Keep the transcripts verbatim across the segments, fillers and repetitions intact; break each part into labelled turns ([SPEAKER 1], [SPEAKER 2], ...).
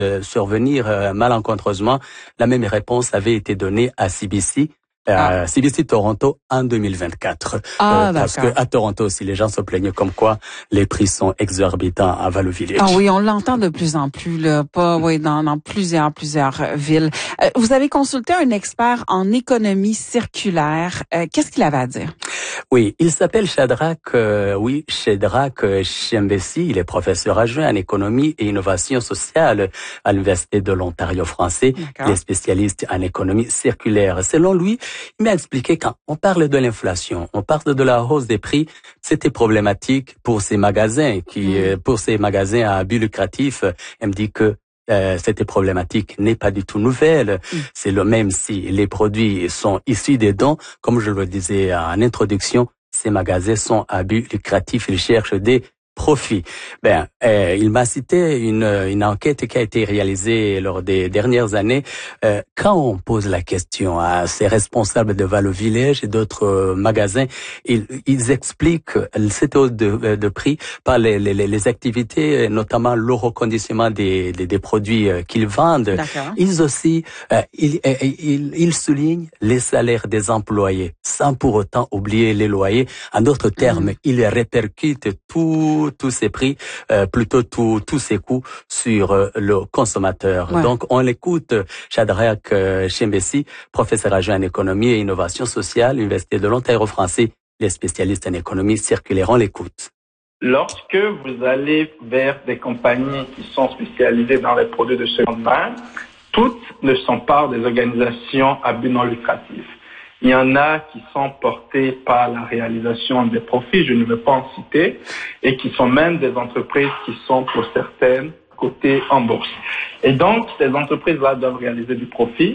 [SPEAKER 1] euh, survenir euh, malencontreusement, la même réponse avait été donnée à C B C. Euh, ah. C B C Toronto en deux mille vingt-quatre.
[SPEAKER 2] Ah,
[SPEAKER 1] euh, parce que à Toronto aussi, les gens se plaignaient comme quoi les prix sont exorbitants à Value Village.
[SPEAKER 2] Ah oui, on l'entend de plus en plus, là, pas oui, dans, dans plusieurs plusieurs villes. Euh, vous avez consulté un expert en économie circulaire. Euh, qu'est-ce qu'il avait à dire?
[SPEAKER 1] Oui, il s'appelle Shadrach, euh, oui, Shadrach Chiembesi. Il est professeur adjoint en économie et innovation sociale à l'Université de l'Ontario français. Il est spécialiste en économie circulaire. Selon lui, il m'a expliqué quand on parle de l'inflation, on parle de la hausse des prix, c'était problématique pour ces magasins qui, mmh. pour ces magasins à but lucratif. Il me dit que Euh, cette problématique n'est pas du tout nouvelle. Mm. C'est le même si les produits sont issus des dons. Comme je le disais en introduction, ces magasins sont à but lucratif. Ils cherchent des profits. Ben, euh, il m'a cité une, une enquête qui a été réalisée lors des dernières années. Euh, quand on pose la question à ces responsables de Value Village et d'autres euh, magasins, ils, ils expliquent cette hausse de, de prix par les, les, les activités, notamment le reconditionnement des, des, des produits euh, qu'ils vendent. Ils aussi, euh, ils, ils, ils soulignent les salaires des employés, sans pour autant oublier les loyers. En d'autres termes, mmh. ils répercutent tout tous ces prix, euh, plutôt tous tous ces coûts sur euh, le consommateur. Ouais. Donc, on l'écoute, Shadrach euh, Chiembesi, professeur adjoint en économie et innovation sociale, Université de l'Ontario français, les spécialistes en économie circulaire. On l'écoute.
[SPEAKER 3] Lorsque vous allez vers des compagnies qui sont spécialisées dans les produits de seconde main, toutes ne sont pas des organisations à but non lucratif. Il y en a qui sont portés par la réalisation des profits, je ne veux pas en citer, et qui sont même des entreprises qui sont pour certaines cotées en bourse. Et donc, ces entreprises-là doivent réaliser du profit,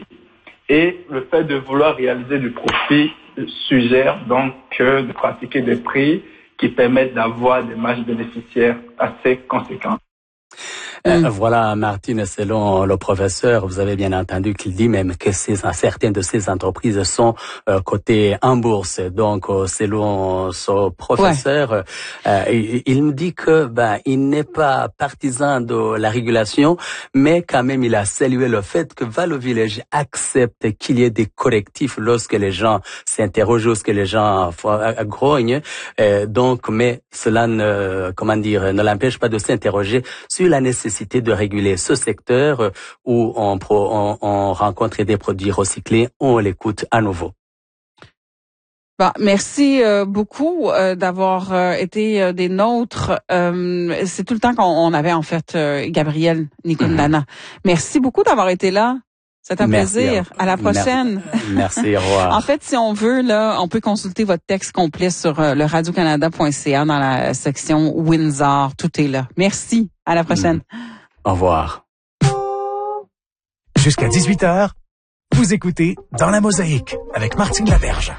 [SPEAKER 3] et le fait de vouloir réaliser du profit suggère donc euh, de pratiquer des prix qui permettent d'avoir des marges bénéficiaires assez conséquentes.
[SPEAKER 1] Euh, voilà, Martine, selon le professeur, vous avez bien entendu qu'il dit même que ces, certaines de ces entreprises sont euh, cotées en bourse. Donc, euh, selon ce professeur, ouais. euh, il, il me dit que ben il n'est pas partisan de la régulation, mais quand même il a salué le fait que Value Village accepte qu'il y ait des correctifs lorsque les gens s'interrogent, lorsque les gens grognent. Euh, donc, mais cela ne, comment dire, ne l'empêche pas de s'interroger sur la nécessité de réguler ce secteur où on, on, on rencontre des produits recyclés. On l'écoute à nouveau.
[SPEAKER 2] Bon, merci euh, beaucoup euh, d'avoir euh, été euh, des nôtres. Euh, c'est tout le temps qu'on avait en fait euh, Gabriel Nicundana. Mm-hmm. Merci beaucoup d'avoir été là. C'est un
[SPEAKER 1] merci,
[SPEAKER 2] plaisir. À la prochaine.
[SPEAKER 1] Merci, merci au revoir.
[SPEAKER 2] En fait, si on veut, là, on peut consulter votre texte complet sur euh, le radio canada point c a dans la section Windsor. Tout est là. Merci. À la prochaine.
[SPEAKER 1] Mm. Au revoir.
[SPEAKER 4] Jusqu'à dix-huit heures, vous écoutez Dans la Mosaïque avec Martine Laberge.